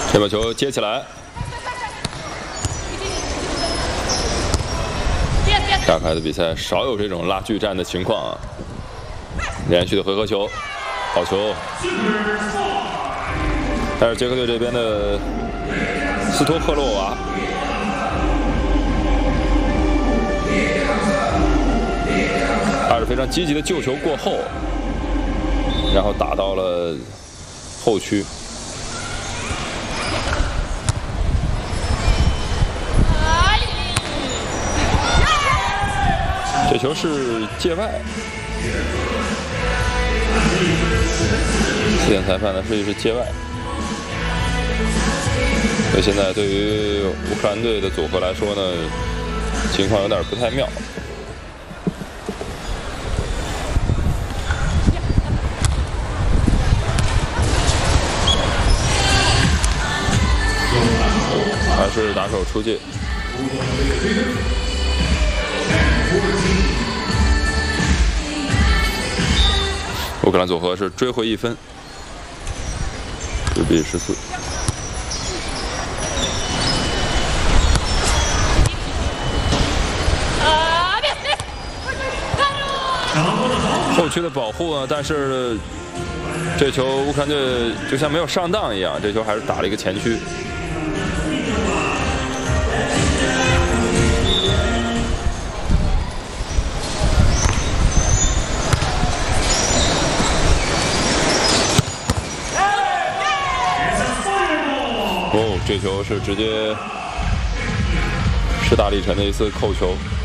这把球接起来，大凯的比赛少有这种拉锯战的情况啊。连续的回合球，好球。但是捷克队这边的斯托克洛娃他是非常积极的救球过后，然后打到了后区。这球是界外。4点裁判的设计是界外。所以现在对于乌克兰队的组合来说呢，情况有点不太妙。还是打手出界。乌克兰组合是追回1分，10比14。后区的保护呢，但是这球乌克兰队就像没有上当一样，这球还是打了一个前区。哦，这球是直接势大力沉的一次扣球。